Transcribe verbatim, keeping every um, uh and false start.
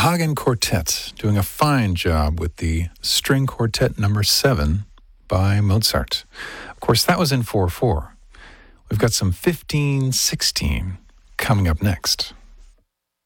Hagen Quartet doing a fine job with the String Quartet number seven by Mozart. Of course, that was in four four. We've got some fifteen sixteen coming up next.